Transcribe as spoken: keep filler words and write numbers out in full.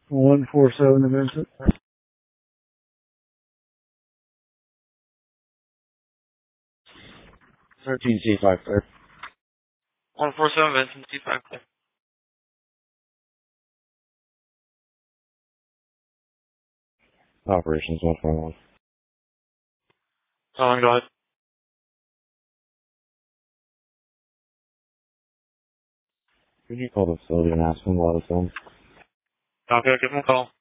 one four seven to Vincent. thirteen C five clear. one four seven Vincent, C five clear. Operations one four one. Calling, go ahead. Could you call the facility and ask them to let us in? Okay, give them a call.